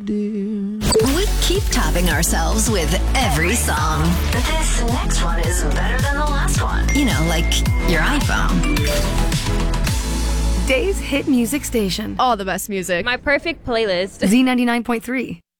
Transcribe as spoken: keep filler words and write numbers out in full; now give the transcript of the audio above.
We keep topping ourselves with every song. This next one is better than the last one. You know, like your iPhone. Dave's hit music station. All the best music. My perfect playlist. Z ninety-nine point three.